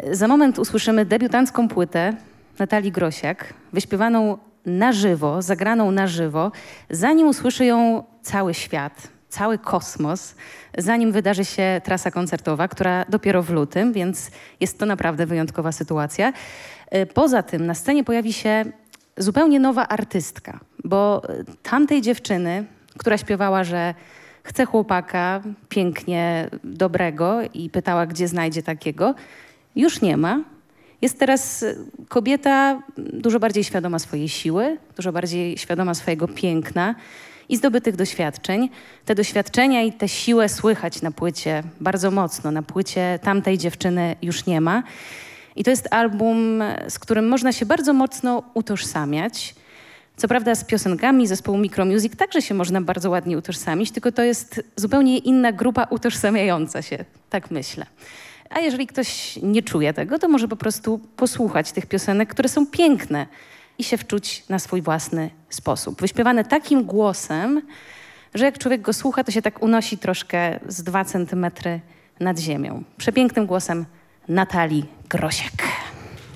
Za moment usłyszymy debiutancką płytę Natalii Grosiak, wyśpiewaną na żywo, zagraną na żywo, zanim usłyszy ją cały świat, cały kosmos, zanim wydarzy się trasa koncertowa, która dopiero w lutym, więc jest to naprawdę wyjątkowa sytuacja. Poza tym na scenie pojawi się zupełnie nowa artystka, bo tamtej dziewczyny, która śpiewała, że chce chłopaka pięknie dobrego i pytała, gdzie znajdzie takiego, już nie ma. Jest teraz kobieta dużo bardziej świadoma swojej siły, dużo bardziej świadoma swojego piękna i zdobytych doświadczeń. Te doświadczenia i tę siłę słychać na płycie bardzo mocno. Na płycie tamtej dziewczyny już nie ma. I to jest album, z którym można się bardzo mocno utożsamiać. Co prawda z piosenkami zespołu Micromusic także się można bardzo ładnie utożsamić, tylko to jest zupełnie inna grupa utożsamiająca się, tak myślę. A jeżeli ktoś nie czuje tego, to może po prostu posłuchać tych piosenek, które są piękne i się wczuć na swój własny sposób. Wyśpiewane takim głosem, że jak człowiek go słucha, to się tak unosi troszkę z 2 centymetry nad ziemią. Przepięknym głosem Natalii Grosiak.